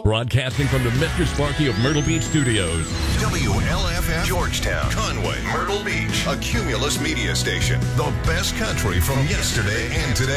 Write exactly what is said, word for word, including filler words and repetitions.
Broadcasting from the Mister Sparky of Myrtle Beach Studios. W L F F, Georgetown, Conway, Myrtle Beach, a Cumulus media station. The best country from yesterday and today.